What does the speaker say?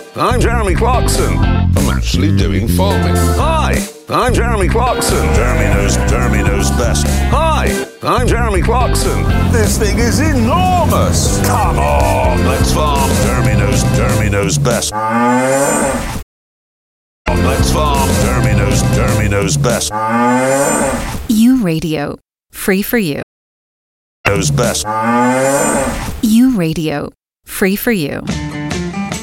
I'm Jeremy Clarkson. I'm actually doing farming. Hi, I'm Jeremy Clarkson. Jeremy knows best. Hi, I'm Jeremy Clarkson. This thing is enormous. Come on, let's farm. Jeremy knows best. Let's farm. Jeremy knows best. U Radio, free for you. Knows best. U Radio, free for you.